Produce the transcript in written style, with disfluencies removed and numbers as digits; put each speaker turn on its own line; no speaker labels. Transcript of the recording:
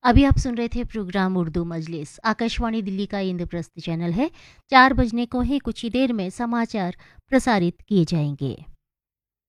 अभी आप सुन रहे थे प्रोग्राम उर्दू मजलिस। आकाशवाणी दिल्ली का इंद्रप्रस्थ चैनल है। 4 बजने को ही कुछ ही देर में समाचार प्रसारित किए जाएंगे।